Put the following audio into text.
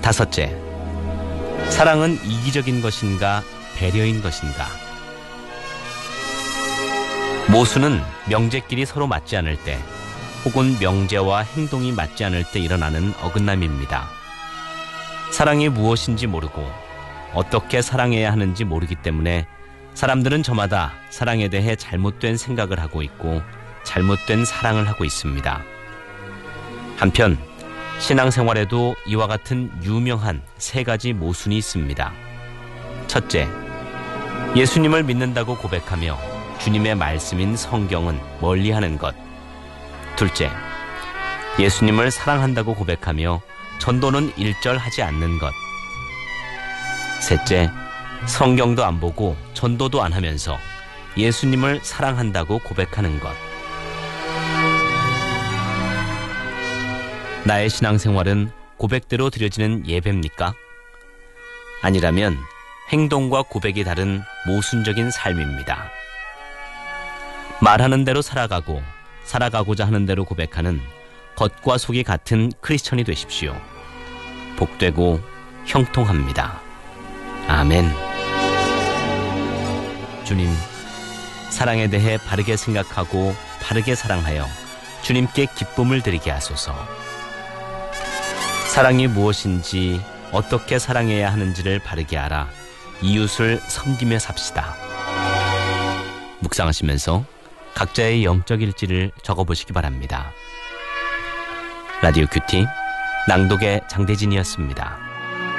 5째, 사랑은 이기적인 것인가 배려인 것인가? 모순은 명제끼리 서로 맞지 않을 때 혹은 명제와 행동이 맞지 않을 때 일어나는 어긋남입니다. 사랑이 무엇인지 모르고 어떻게 사랑해야 하는지 모르기 때문에 사람들은 저마다 사랑에 대해 잘못된 생각을 하고 있고 잘못된 사랑을 하고 있습니다. 한편 신앙생활에도 이와 같은 유명한 3가지 모순이 있습니다. 첫째, 예수님을 믿는다고 고백하며 주님의 말씀인 성경은 멀리하는 것. 둘째, 예수님을 사랑한다고 고백하며 전도는 일절하지 않는 것. 셋째, 성경도 안 보고 전도도 안 하면서 예수님을 사랑한다고 고백하는 것. 나의 신앙생활은 고백대로 드려지는 예배입니까? 아니라면 행동과 고백이 다른 모순적인 삶입니다. 말하는 대로 살아가고 살아가고자 하는 대로 고백하는 겉과 속이 같은 크리스천이 되십시오. 복되고 형통합니다. 아멘. 주님, 사랑에 대해 바르게 생각하고 바르게 사랑하여 주님께 기쁨을 드리게 하소서. 사랑이 무엇인지 어떻게 사랑해야 하는지를 바르게 알아 이웃을 섬기며 삽시다. 묵상하시면서 각자의 영적 일지를 적어보시기 바랍니다. 라디오 큐티 낭독의 장대진이었습니다.